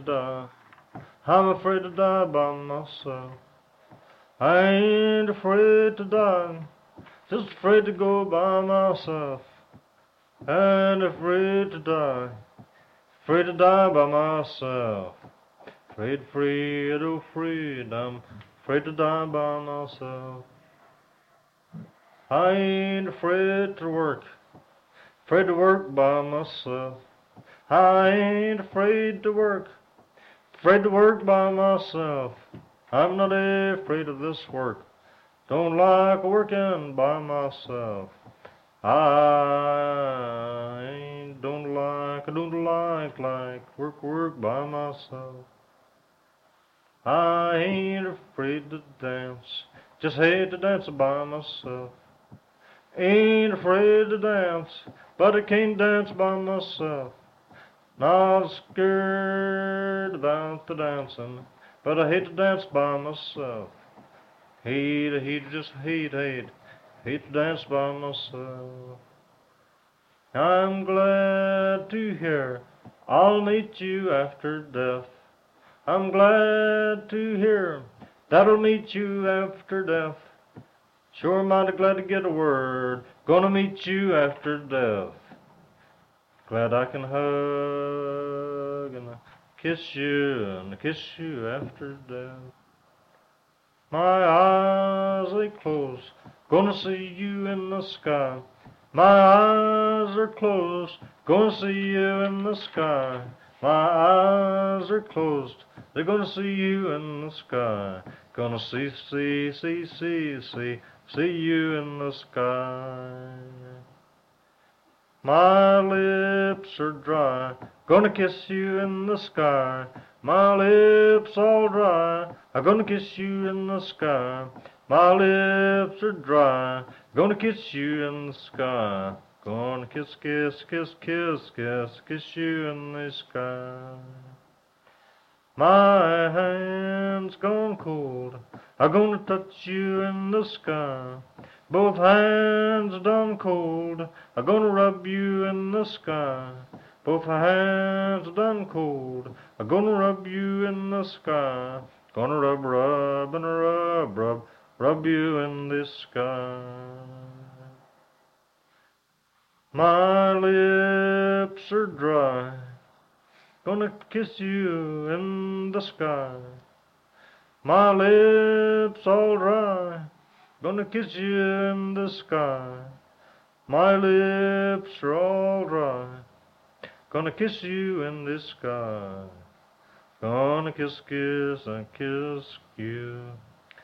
die. I'm afraid to die by myself. I ain't afraid to die, just afraid to go by myself. And afraid to die by myself. Afraid, oh freedom, afraid to die by myself. I ain't afraid to work by myself. I ain't afraid to work by myself. I'm not afraid of this work, don't like working by myself. I don't like work by myself. I ain't afraid to dance, just hate to dance by myself. Ain't afraid to dance, but I can't dance by myself. Not scared about the dancing, but I hate to dance by myself. Just hate to dance by myself. I'm glad to hear I'll meet you after death. I'm glad to hear that I'll meet you after death. Sure mighty glad to get a word, gonna meet you after death. Glad I can hug and kiss you after death. My eyes they close, gonna see you in the sky. My eyes are closed, gonna see you in the sky. My eyes are closed, they're gonna see you in the sky. Gonna see you in the sky. My lips are dry, gonna kiss you in the sky. My lips all dry, I'm gonna kiss you in the sky. My lips are dry, gonna kiss you in the sky. Gonna kiss you in the sky. My hands gone cold, I'm gonna touch you in the sky. Both hands done cold, I'm gonna rub you in the sky. Both hands done cold, I'm gonna rub you in the sky. Gonna rub you in the sky. My lips are dry, gonna kiss you in the sky. My lips all dry, gonna kiss you in the sky. My lips are all dry, gonna kiss you in the sky. Gonna kiss you.